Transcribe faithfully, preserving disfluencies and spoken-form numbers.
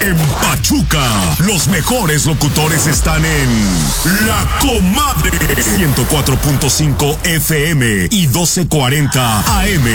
En Pachuca, los mejores locutores están en La Comadre ciento cuatro punto cinco F M y doce cuarenta A M.